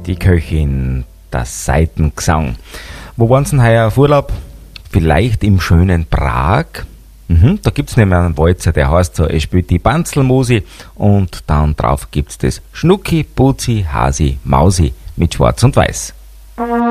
die Köchin, das Saitengesang. Wo waren Sie denn heuer auf Urlaub? Vielleicht im schönen Prag? Da gibt's nämlich einen Walzer, der heißt so, es spielt die Banzelmusi und dann drauf gibt's das Schnucki, Buzi, Hasi, Mausi mit Schwarz und Weiß.